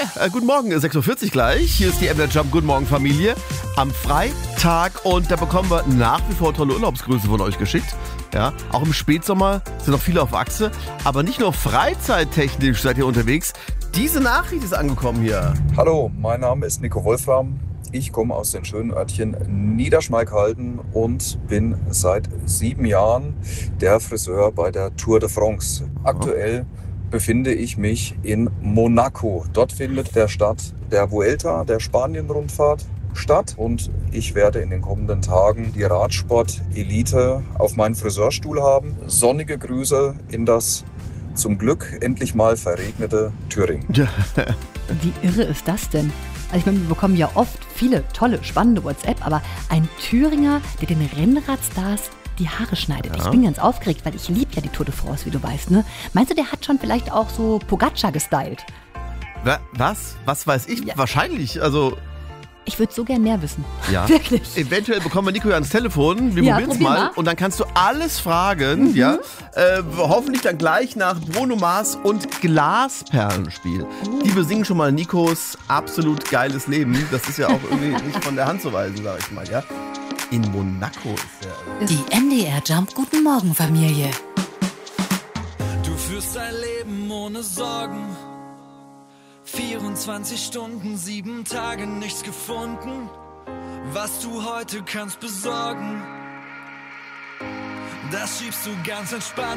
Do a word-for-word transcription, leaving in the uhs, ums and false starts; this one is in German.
Äh, guten Morgen, sechs Uhr vierzig gleich. Hier ist die M D R Jump Guten Morgen Familie am Freitag und da bekommen wir nach wie vor tolle Urlaubsgrüße von euch geschickt. Ja, auch im Spätsommer sind noch viele auf Achse, aber nicht nur freizeittechnisch seid ihr unterwegs. Diese Nachricht ist angekommen hier. Hallo, mein Name ist Nico Wolfram. Ich komme aus den schönen Örtchen Niederschmalkalden und bin seit sieben Jahren der Friseur bei der Tour de France. Aktuell befinde ich mich in Monaco. Dort findet der Start der Vuelta, der Spanien-Rundfahrt, statt. Und ich werde in den kommenden Tagen die Radsport-Elite auf meinen Friseurstuhl haben. Sonnige Grüße in das zum Glück endlich mal verregnete Thüringen. Wie irre ist das denn? Also ich meine, wir bekommen ja oft viele tolle, spannende WhatsApp, aber ein Thüringer, der den Rennradstars die Haare schneidet. Ja. Ich bin ganz aufgeregt, weil ich liebe ja die Tour de France, wie du weißt, ne? Meinst du, der hat schon vielleicht auch so Pogacar gestylt? Was? Was weiß ich? Ja. Wahrscheinlich, also... Ich würde so gern mehr wissen. Ja. Wirklich. Eventuell bekommen wir Nico ja ans Telefon. Wir ja, probieren es mal. mal. Und dann kannst du alles fragen. Mhm. Ja. Äh, hoffentlich dann gleich nach Bruno Mars und Glasperlenspiel. Uh. Die besingen schon mal Nikos absolut geiles Leben. Das ist ja auch irgendwie nicht von der Hand zu weisen, sag ich mal. Ja. In Monaco ist ja. Die M D R Jump Guten Morgen Familie. Du führst dein Leben ohne Sorgen. vierundzwanzig Stunden, sieben Tage, nichts gefunden, was du heute kannst besorgen. Das schiebst du ganz entspannt